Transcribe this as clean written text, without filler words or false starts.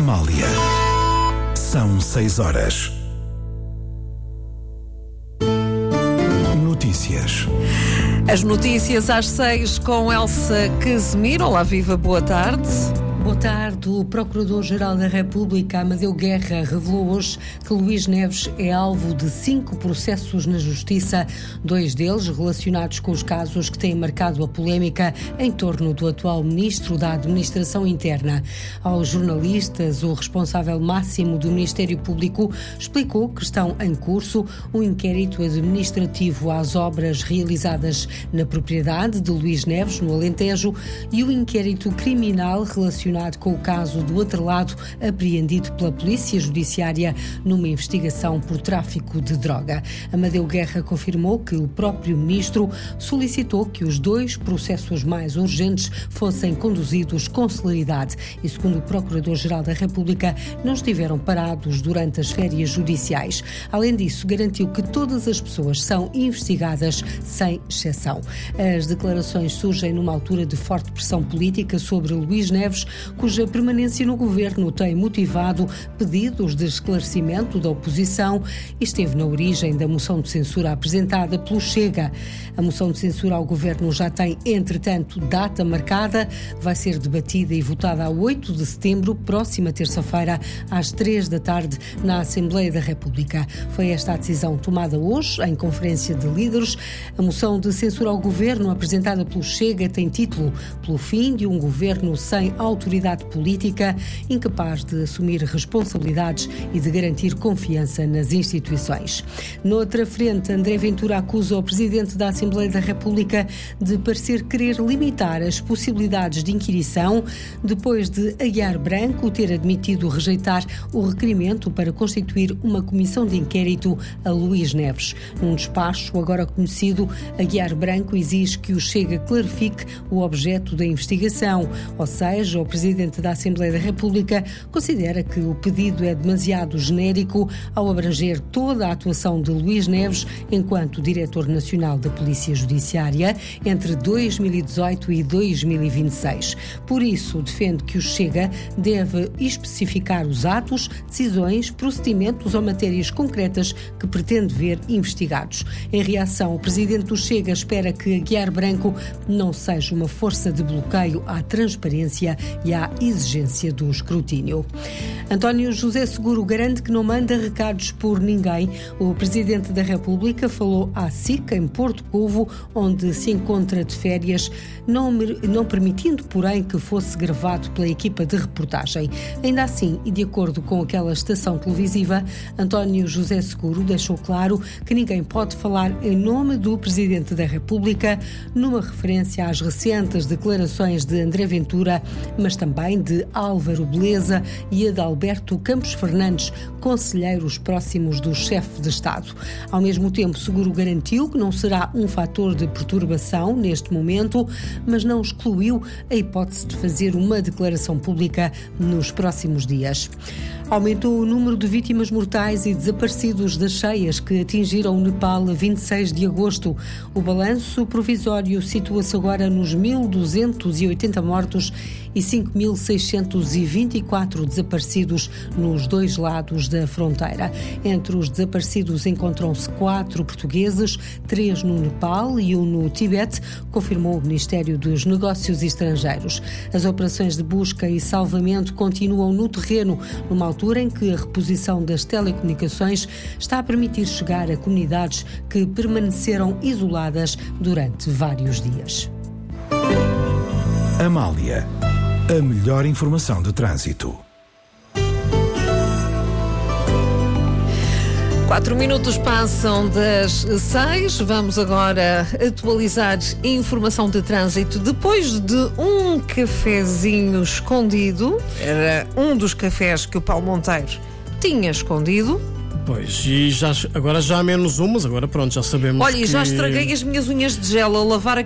Amália. São 6 horas. Notícias. As notícias às 6 com Elsa Casimiro. Olá, viva, boa tarde. Boa tarde. O Procurador-Geral da República, Amadeu Guerra, revelou hoje que Luís Neves é alvo de 5 processos na Justiça, 2 deles relacionados com os casos que têm marcado a polémica em torno do atual Ministro da Administração Interna. Aos jornalistas, o responsável máximo do Ministério Público explicou que estão em curso um inquérito administrativo às obras realizadas na propriedade de Luís Neves, no Alentejo, e o inquérito criminal relacionado com o caso do atrelado apreendido pela Polícia Judiciária numa investigação por tráfico de droga. Amadeu Guerra confirmou que o próprio Ministro solicitou que os 2 processos mais urgentes fossem conduzidos com celeridade e, segundo o Procurador-Geral da República, não estiveram parados durante as férias judiciais. Além disso, garantiu que todas as pessoas são investigadas sem exceção. As declarações surgem numa altura de forte pressão política sobre Luís Neves, cuja permanência no governo tem motivado pedidos de esclarecimento da oposição e esteve na origem da moção de censura apresentada pelo Chega. A moção de censura ao governo já tem, entretanto, data marcada. Vai ser debatida e votada a 8 de setembro, próxima terça-feira, às 3 da tarde, na Assembleia da República. Foi esta a decisão tomada hoje, em conferência de líderes. A moção de censura ao governo apresentada pelo Chega tem título "Pelo fim de um governo sem autoridade política, incapaz de assumir responsabilidades e de garantir confiança nas instituições". Noutra frente, André Ventura acusa o Presidente da Assembleia da República de parecer querer limitar as possibilidades de inquirição depois de Aguiar Branco ter admitido rejeitar o requerimento para constituir uma comissão de inquérito a Luís Neves. Num despacho agora conhecido, Aguiar Branco exige que o Chega clarifique o objeto da investigação, ou seja, o Presidente da Assembleia da República considera que o pedido é demasiado genérico ao abranger toda a atuação de Luís Neves enquanto Diretor Nacional da Polícia Judiciária entre 2018 e 2026. Por isso, defende que o Chega deve especificar os atos, decisões, procedimentos ou matérias concretas que pretende ver investigados. Em reação, o Presidente do Chega espera que Aguiar Branco não seja uma força de bloqueio à transparência e à exigência do escrutínio. António José Seguro garante que não manda recados por ninguém. O Presidente da República falou à SIC, em Porto Covo, onde se encontra de férias, não permitindo, porém, que fosse gravado pela equipa de reportagem. Ainda assim, e de acordo com aquela estação televisiva, António José Seguro deixou claro que ninguém pode falar em nome do Presidente da República, numa referência às recentes declarações de André Ventura, mas também de Álvaro Beleza e Adalberto Campos Fernandes, conselheiros próximos do chefe de Estado. Ao mesmo tempo, Seguro garantiu que não será um fator de perturbação neste momento, mas não excluiu a hipótese de fazer uma declaração pública nos próximos dias. Aumentou o número de vítimas mortais e desaparecidos das cheias que atingiram o Nepal a 26 de agosto. O balanço provisório situa-se agora nos 1.280 mortos e 5.624 desaparecidos nos 2 lados da fronteira. Entre os desaparecidos encontram-se 4 portugueses, 3 no Nepal e 1 no Tibete, confirmou o Ministério dos Negócios Estrangeiros. As operações de busca e salvamento continuam no terreno, numa altura em que a reposição das telecomunicações está a permitir chegar a comunidades que permaneceram isoladas durante vários dias. Amália, a melhor informação de trânsito. 4 minutos passam das 6. Vamos agora atualizar informação de trânsito depois de um cafezinho escondido. Era um dos cafés que o Paulo Monteiro tinha escondido. Pois, e agora já há menos umas, agora pronto, já sabemos. Olha, e já estraguei as minhas unhas de gel a lavar